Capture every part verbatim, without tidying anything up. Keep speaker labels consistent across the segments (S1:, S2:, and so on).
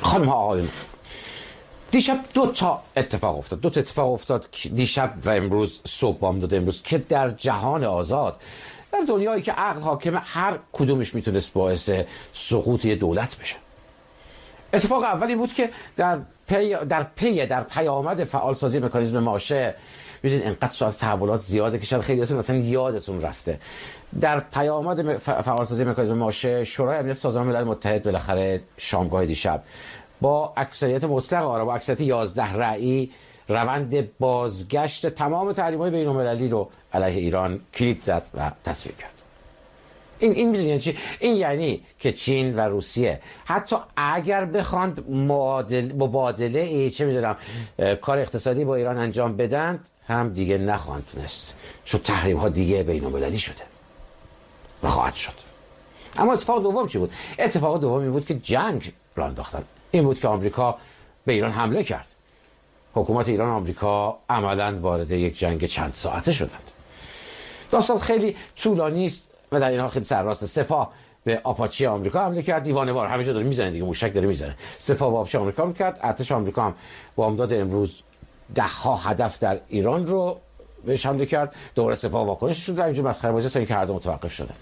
S1: خانم ها آقایون، دیشب دو تا اتفاق افتاد دو تا اتفاق افتاد دیشب و امروز صبح بام داده امروز که در جهان آزاد، در دنیایی که عقل حاکمه، هر کدومش میتونست باعث سقوط یه دولت بشه. اتفاق اولی بود که در پی در پی در پیامد فعالسازی مکانیزم ماشه، ببینید انقدر ساعت تحولات زیاده که شاید خیلیاتون اصلا یادتون رفته. در پیامد فعالسازی مکانیزم ماشه، شورای امنیت سازمان ملل متحد بالاخره شامگاه دیشب با اکثریت مطلق آرا با اکثریت یازده رأی روند بازگشت تمام تحریم‌های بین‌المللی رو علیه ایران کلید زد و تصویب کرد. این این میدونید چی؟ این یعنی که چین و روسیه حتی اگر بخواند مبادله ای چه میدونم کار اقتصادی با ایران انجام بدند، هم دیگه نخواهند تونست، چون تحریم ها دیگه بین‌المللی شده و خواهد شد. اما اتفاق دوم چی بود؟ اتفاق دومی بود که جنگ را انداختن. این بود که آمریکا به ایران حمله کرد. حکومت ایران و آمریکا عملاً وارد یک جنگ چند ساعته شدند. داستان خیلی طولانی است و در این حال خیلی سرراست. سپاه به آپاچی آمریکا حمله کرد، دیوانه‌وار همینجا داره میزنه دیگه، موشک داره میزنه. سپاه به آپاچی آمریکا حمله کرد، ارتش آمریکا هم با امداد امروز ده ها هدف در ایران رو بهش حمله کرد. دوباره سپاه واکنش شد و اینجور مسخره بازی تا اینکه هر دو متوقف شدن.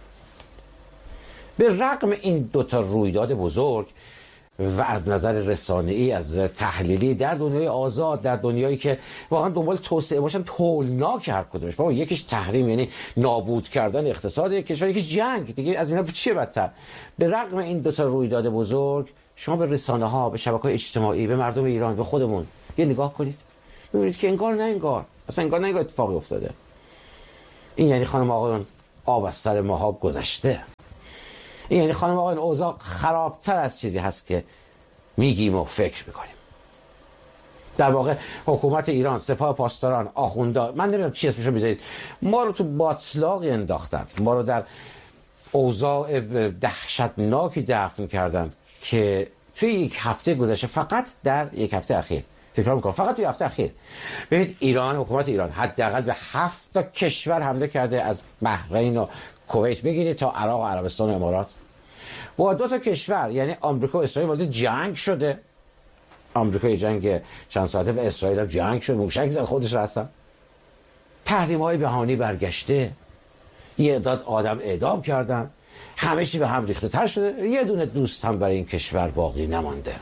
S1: به رغم این دو تا رویداد بزرگ و از نظر رسانه‌ای، از نظر تحلیلی، در دنیای آزاد، در دنیایی که واقعا دنبال توسعه باشن، هولناک هر کدومش. بابا یکیش تحریم یعنی نابود کردن اقتصاد یک کشور، یکیش جنگ دیگه، از اینا چیه بدتر؟ به رغم این دو تا رویداد بزرگ، شما به رسانه‌ها، به شبکه‌های اجتماعی، به مردم ایران، به خودمون یه نگاه کنید، ببینید که انگار نه انگار، اصلا انگار نه انگار اتفاقی افتاده. این یعنی خانم آقایون آب از سر ماها گذشته. این یعنی خانم آقایون اوضاع خرابتر از چیزی هست که میگیم و فکر میکنیم. در واقع حکومت ایران، سپاه پاسداران، آخوندا، من نمیدونم چی اسمشو میذارید، ما رو تو باطلاقی انداختند، ما رو در اوضاع دهشتناکی دفن کردند که توی یک هفته گذشته، فقط در یک هفته اخیر، تکرار میکنم فقط توی هفته اخیر، ببینید ایران، حکومت ایران حداقل به هفت تا کشور حمله کرده، از بحرین و کویت بگیرید تا عراق و عربستان و امارات. با دو تا کشور یعنی آمریکا و اسرائیل وارد جنگ شده. آمریکا یه جنگ چند ساعته و اسرائیل هم جنگ شد، موشک زد خودش رسن. تحریم‌های بهانی برگشته، یه عدد آدم اعدام کردن، همه چی به هم ریخته تر شده، یه دونه دوست هم برای این کشور باقی نمانده.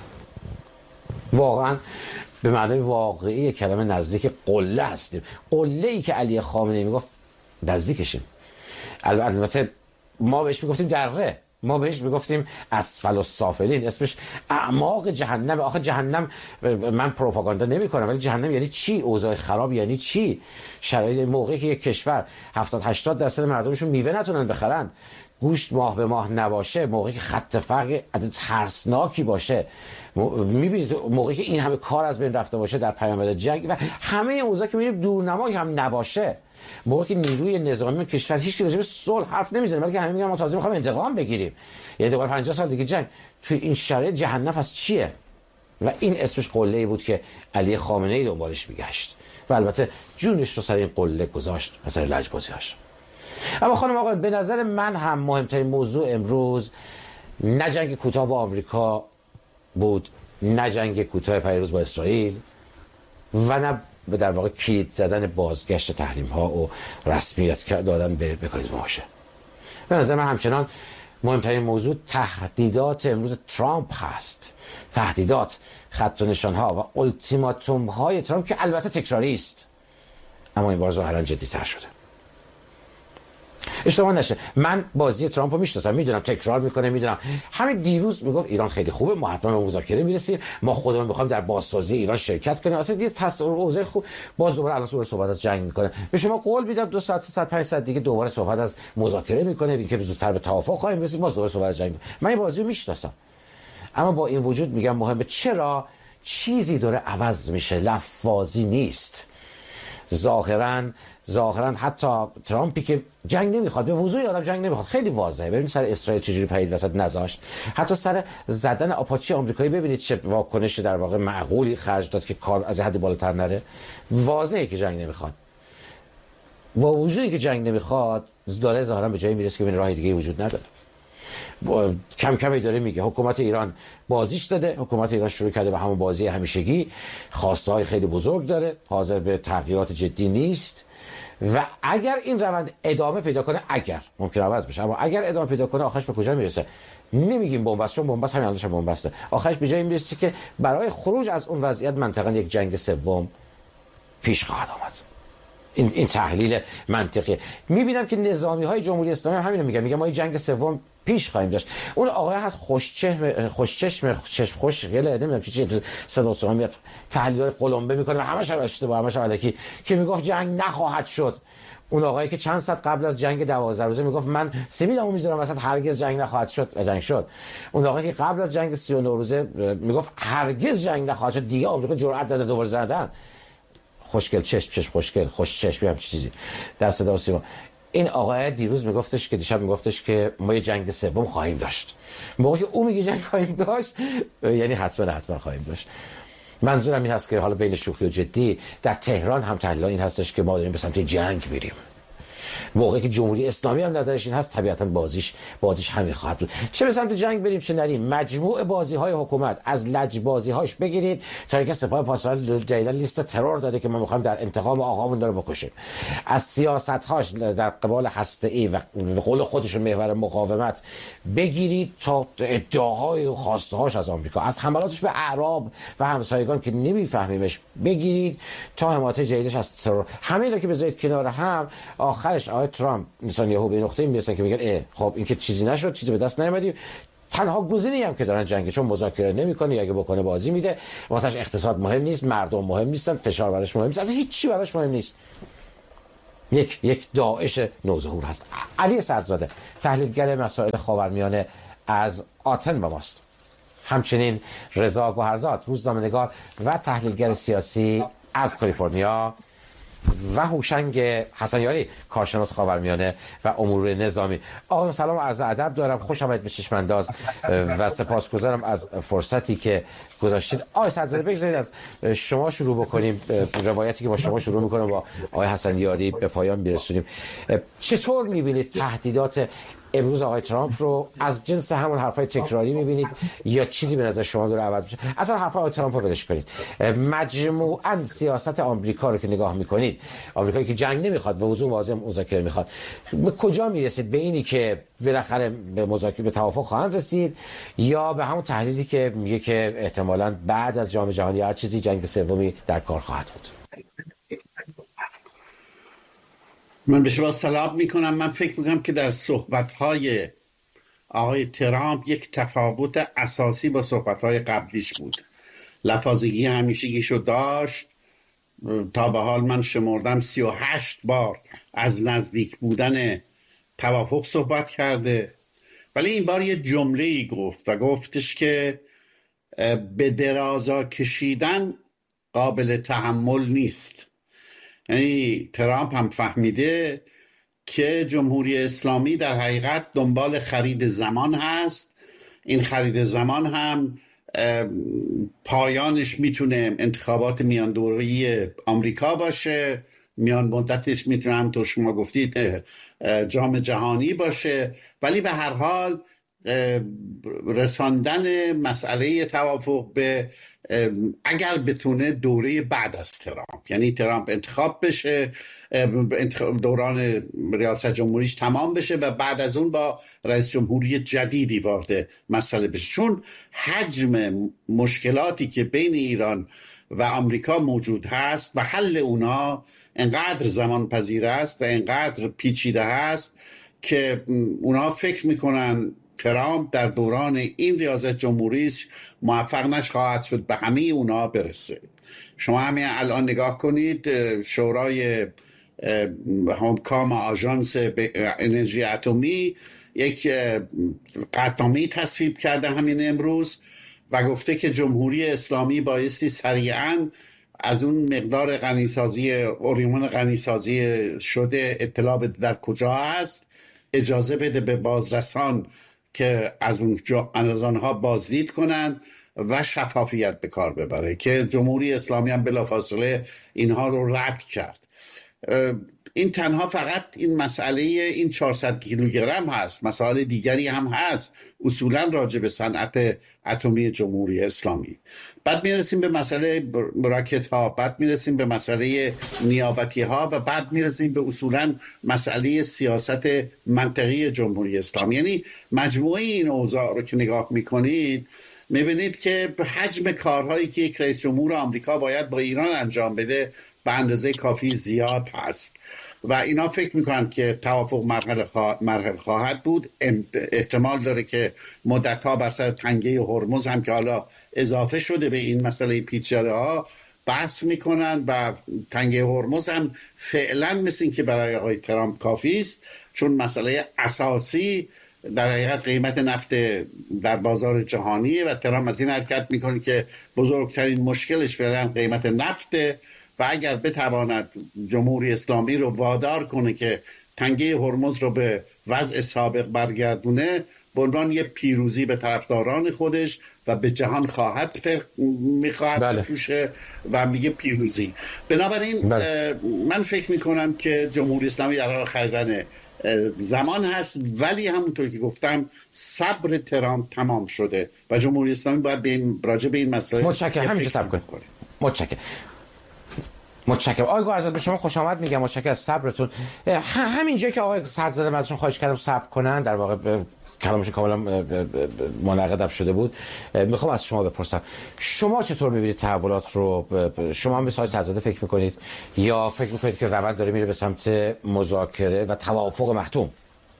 S1: واقعا به معنای واقعی کلمه نزدیک قله هستیم. قله‌ای که علی خامنه‌ای میگفت نزدیکشیم. البته ما بهش میگفتیم دره، ما بهش میگفتیم اسفل السافلین، اسمش اعماق جهنم. آخه جهنم، من پروپاگاندا نمی کنم، ولی جهنم یعنی چی؟ اوضاع خراب یعنی چی؟ شرایط موقعی که یک کشور هفتاد هشتاد درصد مردمشون میوه نتونن بخرن، گوشت ماه به ماه نباشه، موقعی که خط فقر عدد ترسناکی باشه، میبینید موقعی که این همه کار از بین رفته باشه در پیامد جنگ و همه این اوضاع که میبینید دورنمایی هم نباشه، موقعی که نیروی نظامی کشور هیچ کی راجع به صلح حرف نمیزنه، بلکه همه میگن ما تازه میخوایم انتقام بگیریم، یعنی دوباره پنجاه سال دیگه جنگ. توی این شرایط جهنم پس چیه؟ و این اسمش قله‌ای بود که علی خامنه‌ای دنبالش میگشت و البته جونش رو سر این قله گذاشت و سر لجبازی‌هاش. اما خانم آقایان، به نظر من هم مهمترین موضوع امروز نه جنگ کوتاه با آمریکا بود، نه جنگ کوتاه پیروز با اسرائیل و نه در واقع کلید زدن بازگشت تحریم ها و رسمیت دادن به مکانیزم ماشه. به نظر من همچنان مهمترین موضوع تهدیدات امروز ترامپ هست. تهدیدات، خط و نشان ها و التیماتوم های ترامپ که البته تکراری است، اما این بار ظاهرا جدی تر شده. اشتباه نشه، من بازی ترامپ رو میشناسم، میدونم تکرار میکنه، میدونم همین دیروز میگفت ایران خیلی خوبه، ما حتما به مذاکره میرسیم، ما خودمون میخوایم در بازسازی ایران شرکت کنیم، اصلا یه تصور اوضاع خوب. باز دوباره الان دوباره صحبت از جنگ میکنه. به شما قول میدم دو ساعت سه ساعت پنج ساعت دیگه دوباره صحبت از مذاکره میکنه، اینکه زودتر به توافق خواهیم رسید، باز دوباره صحبت از جنگ. من این بازی رو میشناسم، اما با این وجود میگم مهمه چرا چیزی داره عوض میشه، لفاظی نیست. ظاهرا ظاهرا حتی ترامپی که جنگ نمیخواد، به وضوح آدم جنگ نمیخواد، خیلی واضحه. ببینید سر اسرائیل چجوری پرید وسط نذاشت، حتی سر زدن آپاچی آمریکایی ببینید چه واکنش در واقع معقولی خرج داد که کار از حد بالاتر نره. واضحه که جنگ نمیخواد. با وجودی که جنگ نمیخواد، داره ظاهرا به جایی میرسه که ببین راه دیگه وجود نداره. کم کم داره میگه حکومت ایران بازیش داده، حکومت ایران شروع کرده به همون بازی همیشگی، خواسته های خیلی بزرگ داره، حاضر به تغییرات جدی نیست و اگر این روند ادامه پیدا کنه، اگر ممکن عوض بشه، اما اگر ادامه پیدا کنه آخرش به کجا میرسه؟ نمیگیم بنبست، چون بنبست همین الانش بنبسته، آخرش به جایی میرسه که برای خروج از اون وضعیت منطقاً یک جنگ سوم پیش خواهد آمد. این این تحلیل منطقی. میبینم که نظامی های جمهوری اسلامی هم همین میگن، میگن ما یک جنگ سوم پیش خواهیم داشت. اون آقای هست خوشچشم خوشچشم چشم خوش گله نمیدونم چی چی صدا سلام میاد تحلیلای قلمبه میکنه و همش هم اشتباه، همش هم الکی، که میگفت جنگ نخواهد شد. اون آقایی که چند ساعت قبل از جنگ دوازده روزه میگفت من سبیلمو میذارم وسط هرگز جنگ نخواهد شد و جنگ شد. اون آقایی که قبل از جنگ سی و نه روزه میگفت هرگز جنگ نخواهد شد، دیگه آمریکا جرأت داده دوباره زدن. خوشگل چشم چشم خوشگل خوش چشم هم چیزی در صدا و سیما. این آقای دیروز میگفتش که دیشب میگفتش که ما یه جنگ سوم خواهیم داشت. موقعی که او میگه جنگ خواهیم داشت یعنی حتما حتما خواهیم داشت. منظورم این هست که حالا بین شوخی و جدی در تهران هم تحلیل این هستش که ما داریم به سمت جنگ میریم. موقعی که جمهوری اسلامی هم نظرش این هست طبیعتا بازیش بازیش همین خواهد بود، چه به سمت جنگ بریم چه نریم. مجموع بازی های حکومت از لج بازی هاش بگیرید تا اینکه سپاه پاسداران جدیدا لیست ترور داده که ما میخوایم در انتقام آقامون رو بکشیم، از سیاست هاش در قبال هسته ای و به قول خودشون محور مقاومت بگیرید تا ادعاهای و خواسته هاش از آمریکا، از حملاتش به اعراب و همسایگان که نمیفهمیمش بگیرید تا حمایت جدیدش از ترور. همین رو که بذارید کنار هم، آخرش آقای ترامپ نتانیاهو به نقطه‌ای میرسن که میگن اه خب این که چیزی نشد، چیزی به دست نیومدیم، تنها گزینه‌ای هم که دارن جنگه، چون مذاکره نمی‌کنه یا اگه بکنه بازی میده، واسش اقتصاد مهم نیست، مردم مهم نیستن، فشار براش مهم نیست، اصلا هیچ چی براش مهم نیست. یک یک داعش نوظهور هست. علی صدرزاده تحلیلگر مسائل خاورمیانه از آتن با ماست. همچنین رضا گوهرزاد روزنامه‌نگار و تحلیلگر سیاسی از کالیفرنیا و هوشنگ حسنیاری کارشناس خاورمیانه و امور نظامی. آقا سلام و عرض ادب دارم، خوش آمدید به چشمانداز و سپاسگزارم از فرصتی که گذاشتید. آقای صدرزاده بگذارید از شما شروع بکنیم، روایتی که با شما شروع میکنم با آقای حسنیاری به پایان برسونیم. چطور میبینید تهدیدات امروز آقای ترامپ رو؟ از جنس همون حرفای تکراری میبینید یا چیزی به نظر شما داره عوض میشه؟ اصلا حرفای آقای ترامپ رو ولش کنید، مجموعاً سیاست آمریکا رو که نگاه میکنید، آمریکایی که جنگ نمیخواد و وضوح واضح مذاکره میخواد، به کجا میرسید؟ به اینی که بالاخره به مذاکره به توافق خواهند رسید، یا به همون تحلیلی که میگه که احتمالاً بعد از جام جهانی هر چیزی جنگ سومی در کار خواهد بود؟
S2: من به شما سلام میکنم. من فکر میکنم که در صحبت‌های آقای ترامپ یک تفاوت اساسی با صحبت‌های قبلیش بود. لفاظگی همیشگیشو داشت. تا به حال من شمردم سی و هشت بار از نزدیک بودن توافق صحبت کرده، ولی این بار یه جمله‌ای گفت و گفتش که به درازا کشیدن قابل تحمل نیست. یعنی ترامپ هم فهمیده که جمهوری اسلامی در حقیقت دنبال خرید زمان هست. این خرید زمان هم پایانش میتونه انتخابات میان دوره‌ای آمریکا باشه، میان مدتش میتونه همونطور شما گفتید جام جهانی باشه، ولی به هر حال رساندن مسئله توافق به اگر بتونه دوره بعد از ترامپ، یعنی ترامپ انتخاب بشه، دوران ریاست جمهوریش تمام بشه و بعد از اون با رئیس جمهوری جدیدی وارد مسئله بشه، چون حجم مشکلاتی که بین ایران و آمریکا موجود هست و حل اونا انقدر زمان پذیر است و انقدر پیچیده هست که اونا فکر میکنن ترامپ در دوران این ریاست جمهوریش موفق نخواهد شد به همه اونا برسه. شما همین الان نگاه کنید، شورای همکام آژانس انرژی اتمی یک قطعنامه تصویب کرده همین امروز و گفته که جمهوری اسلامی بایستی سریعاً از اون مقدار غنیسازی اوریون غنیسازی شده اطلاع بده در کجا هست، اجازه بده به بازرسان که از اونجا از آنها بازدید کنن و شفافیت به کار ببره، که جمهوری اسلامی هم بلافاصله اینها رو رد کرد. این تنها فقط این مسئله این چهارصد کیلوگرم هست، مسائل دیگری هم هست اصولا راجع به صنعت اتمی جمهوری اسلامی. بعد میرسیم به مسئله راکت ها، بعد میرسیم به مسئله نیابتی ها و بعد میرسیم به اصولا مسئله سیاست منطقی جمهوری اسلامی. یعنی مجموعه این اوضاع رو که نگاه میکنید میبینید که حجم کارهایی که یک رئیس جمهور آمریکا باید با ایران انجام بده به اندازه کافی زیاد هست و اینا فکر میکنن که توافق مرحله خواهد, مرحله خواهد بود. احتمال داره که مدتها بر سر تنگه هرمز هم که حالا اضافه شده به این مسئله پیچیده ها بحث میکنن و تنگه هرمز هم فعلا مثل این که برای آقای ترامپ کافی است، چون مسئله اساسی در حقیقت قیمت نفت در بازار جهانیه و ترامپ از این حرکت میکنه که بزرگترین مشکلش فعلا قیمت نفته و اگر بتواند جمهوری اسلامی رو وادار کنه که تنگه هرمز رو به وضع سابق برگردونه، به عنوان یه پیروزی به طرفداران خودش و به جهان خواهد فرق میخواهد
S1: بله.
S2: بفروشه و میگه پیروزی. بنابراین بله. من فکر میکنم که جمهوری اسلامی در حال خریدن زمان هست، ولی همونطور که گفتم صبر ترامپ تمام شده و جمهوری اسلامی باید به این راجع به این مسئله
S1: متشکرم. همینجا صبر کنید. متشکرم. متشکرم. آقای گوهرزاده به شما خوش آمد میگم. متشکرم از صبرتون. همینجا که آقای صدرزاده ازشون خواهش کردم صبر کنن، در واقع کلامش کاملا منعقد شده بود، میخوام از شما بپرسم شما چطور میبینید تحولات رو؟ شما هم مثل آقای صدرزاده فکر میکنید یا فکر میکنید که روند داره میره به سمت مذاکره و توافق محتوم؟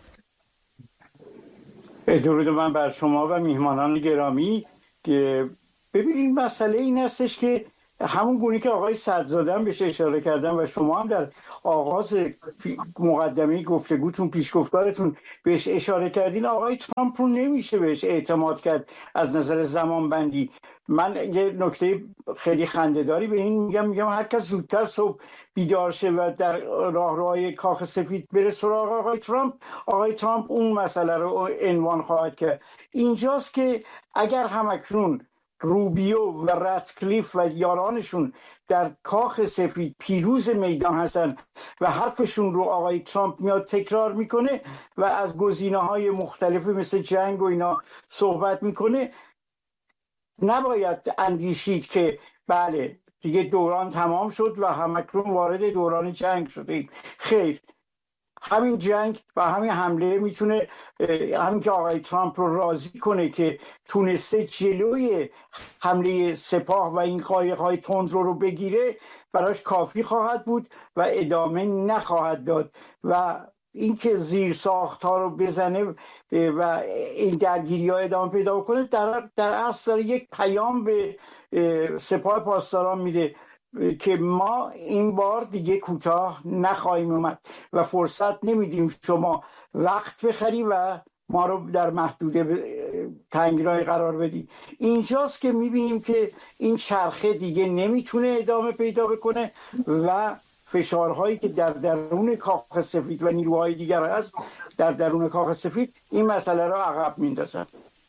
S3: درود من بر شما و میهمانان گرامی. ببینید مسئله این هستش که همون گونه که آقای صدرزاده هم بهش اشاره کردن و شما هم در آغاز مقدمه گفتگوتون پیشگفتارتون بهش اشاره کردین، آقای ترامپ رو نمیشه بهش اعتماد کرد از نظر زمان بندی. من یه نکته خیلی خنده‌داری به این میگم میگم هر کس زودتر صبح بیدار شه و در راهروهای کاخ سفید بره سراغ آقای ترامپ، آقای ترامپ اون مسئله رو عنوان خواهد کرد. اینجاست که اگر همکنون روبیو و راتکلیف و یارانشون در کاخ سفید پیروز میدان هستن و حرفشون رو آقای ترامپ میاد تکرار میکنه و از گزینه‌های مختلفی مثل جنگ و اینا صحبت میکنه، نباید اندیشید که بله دیگه دوران تمام شد و همکنون وارد دوران جنگ شدیم. خیر، همین جنگ و همین حمله میتونه همین که آقای ترامپ رو راضی کنه که تونسته جلوی حمله سپاه و این قایق‌های تند رو رو بگیره، براش کافی خواهد بود و ادامه نخواهد داد و اینکه زیر ساخت‌ها رو بزنه و این درگیری‌ها ادامه پیدا کنه در در اصل یک پیام به سپاه پاسداران میده که ما این بار دیگه کوتاه نخواهیم اومد و فرصت نمیدیم شما وقت بخری و ما رو در محدوده تنگرای قرار بدی. اینجاست که میبینیم که این چرخه دیگه نمیتونه ادامه پیدا بکنه و فشارهایی که در درون کاخ سفید و نیروهای دیگر هست در درون کاخ سفید این مسئله رو عقب میندازن.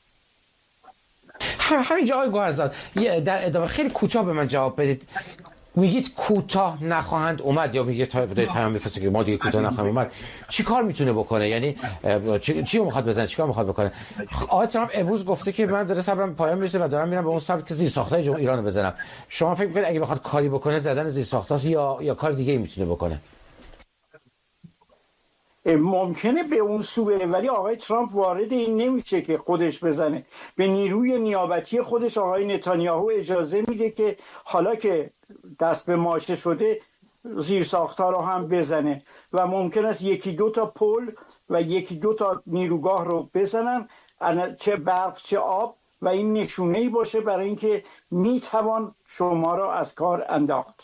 S1: همینجا آقای گوهرزاده در ادامه خیلی کوتاه به من جواب بدید. میگید کوتاه نخواهند اومد یا میگید تا پیام میفرسته که ما دیگه کوتاه نخواهیم اومد، چی کار میتونه بکنه؟ یعنی چی چی میخواد بزنه، چیکار میخواد بکنه؟ آقای ترامپ امروز گفته که من داره صبرم پایان میرسه و دارم میرم به اون سمت که زیر ساختای جمهوری ایران رو بزنم. شما فکر میکنید اگه بخواد کاری بکنه زدن زیر ساختاست یا یا کار دیگه ای میتونه بکنه؟
S3: ممکنه به اون سو بره، ولی آقای ترامپ وارد این نمیشه که خودش بزنه. به نیروی نیابتی خودش آقای نتانیاهو اجازه میده که حالا که دست به ماشه شده زیر ساخت‌ها رو هم بزنه و ممکن است یکی دو تا پل و یکی دو تا نیروگاه رو بزنن، چه برق چه آب، و این نشونه‌ای باشه برای اینکه میتوان شما رو از کار انداخت.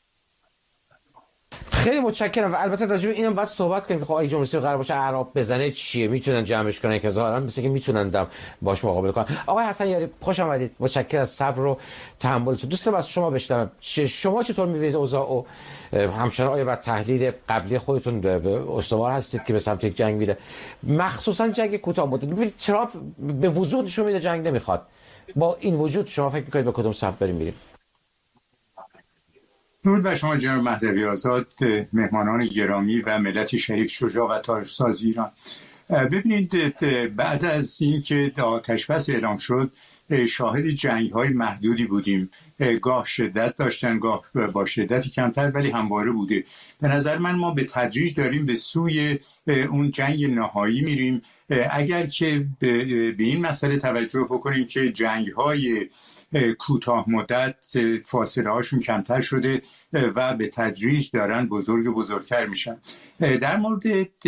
S1: خیلی متشکرم و البته راجع به اینم باید صحبت کنیم که خب اگه جمهوری اسلامی قرار باشه اعراب بزنه چیه، میتونن جمعش کنن که ظاهرا مثل که میتونن دم باش مقابله کنن. آقای حسن یاری خوش آمدید. متشکرم از صبر و تحملتون. دوستم از شما بشنوم شما چطور میبینید اوضاع و همچنان آیا بر تحلیل قبلی خودتون استوار هستید که به سمت یک جنگ میره، مخصوصا جنگ کوتاه مدت؟ ببینید ترامپ به وضوح نشون میده جنگ نمیخواد. با این وجود شما فکر میکنید به کدوم سمت بریم میریم؟
S4: درود بر شما جناب مهدوی آزاد، مهمانان گرامی و ملت شریف شجاع و تاریخ‌ساز ایران. ببینید، بعد از اینکه آتش‌بس اعلام شد شاهد جنگ‌های محدودی بودیم، گاه شدت داشتن گاه با شدتی کمتر، ولی همواره بوده. به نظر من ما به تدریج داریم به سوی اون جنگ نهایی میریم، اگر که به این مسئله توجه بکنیم که جنگ‌های کوتاه مدت فاصله هاشون کمتر شده و به تدریج دارن بزرگ و بزرگتر میشن. در مورد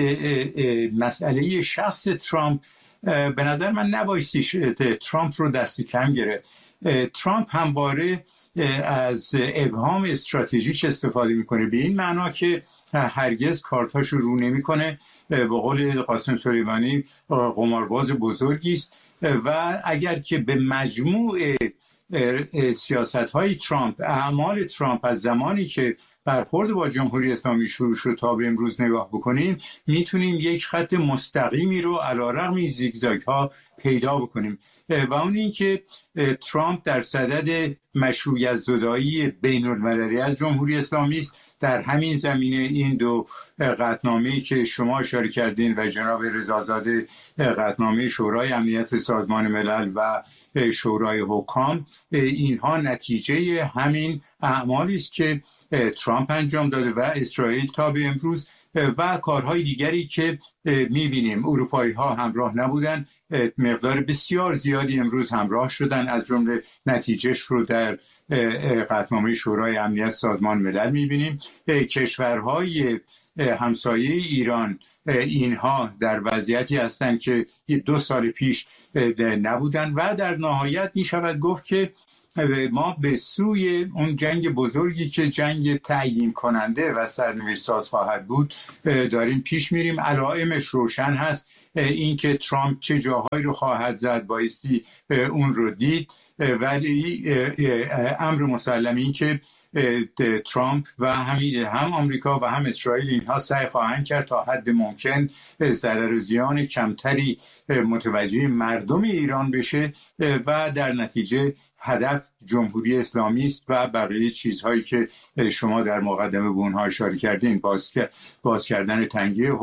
S4: مسئله شخص ترامپ، به نظر من نبایستی ترامپ رو دست کم گرفت. ترامپ همواره از ابهام استراتژیک استفاده میکنه، به این معنا که هرگز کارتاش رو رو نمیکنه. به قول قاسم سلیمانی قمارباز بزرگی است و اگر که به مجموع سیاست های ترامپ، اعمال ترامپ از زمانی که برخورد با جمهوری اسلامی شروع شد تا به امروز نگاه بکنیم، میتونیم یک خط مستقیمی رو علیرغم زیگزاگ ها پیدا بکنیم و اون این که ترامپ در صدد مشروعیت زدایی بین المللی از جمهوری اسلامی است. در همین زمینه این دو قطعنامه‌ای که شما اشاره کردین و جناب رضازاده، قطعنامه شورای امنیت سازمان ملل و شورای حکام، اینها نتیجه همین اعمالی است که ترامپ انجام داده و اسرائیل تا به امروز و کارهای دیگری که می‌بینیم. اروپایی ها همراه نبودن، مقدار بسیار زیادی امروز همراه شدن، از جمله نتیجهش رو در قطعنامه شورای امنیت سازمان ملل می‌بینیم. کشورهای همسایه ایران اینها در وضعیتی هستند که دو سال پیش نبودن و در نهایت می‌شود گفت که ما به سوی اون جنگ بزرگی که جنگ تعیین کننده و سرنوشت ساز خواهد بود داریم پیش میریم. علائمش روشن هست، اینکه ترامپ چه جاهایی رو خواهد زد بایستی اون رو دید، ولی امر مسلم این که ترامپ و هم آمریکا و هم اسرائیل اینها سعی خواهند کرد تا حد ممکن ضرر و زیان کمتری متوجه مردم ایران بشه و در نتیجه هدف جمهوری اسلامی است و بقیه چیزهایی که شما در مقدمه به اونها اشاره کردین، باز باز کردن تنگی